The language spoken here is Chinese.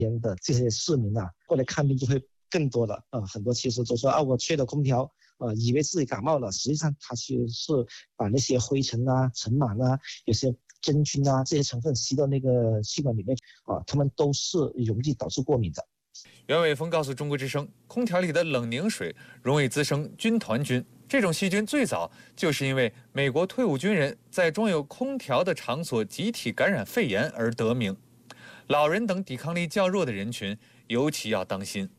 边的这些市民啊，过来看病就会更多了。很多其实都说啊，我吹了空调，以为自己感冒了，实际上它其实是把那些灰尘啊、尘螨啊、有些真菌啊这些成分吸到那个气管里面啊，它们都是容易导致过敏的。 袁伟峰告诉中国之声，空调里的冷凝水容易滋生军团菌，这种细菌最早就是因为美国退伍军人在装有空调的场所集体感染肺炎而得名。老人等抵抗力较弱的人群尤其要当心。